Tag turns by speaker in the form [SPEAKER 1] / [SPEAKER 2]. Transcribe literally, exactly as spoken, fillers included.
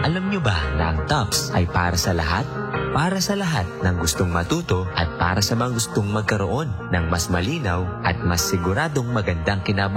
[SPEAKER 1] Alam nyo ba na ang TOPS ay para sa lahat? Para sa lahat ng gustong matuto at para sa mga gustong magkaroon ng mas malinaw at mas siguradong magandang kinabukasan.